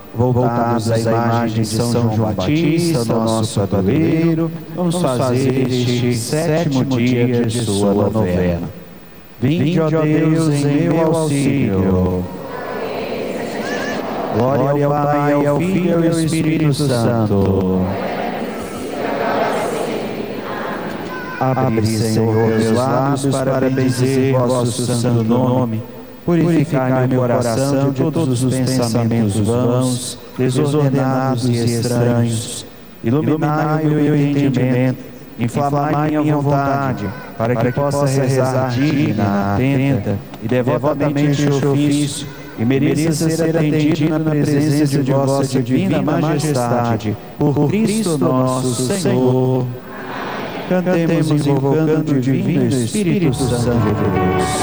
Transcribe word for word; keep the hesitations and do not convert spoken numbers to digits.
voltados à imagem de São João Batista, nosso padroeiro, vamos fazer este sétimo dia de sua novena. Vinde, ó Deus, em meu auxílio. Glória ao Pai, ao Filho e ao Espírito Santo. Abre, Senhor, meus lábios para bendizer vosso santo nome. Purificai meu coração de todos os pensamentos vãos, desordenados e estranhos. Iluminai o meu entendimento, inflamai minha vontade, para que possa rezar digna, atenta e devotamente este ofício, e mereça ser atendido na presença de vossa divina majestade, por Cristo nosso Senhor. Cantemos invocando o divino Espírito Santo de Deus.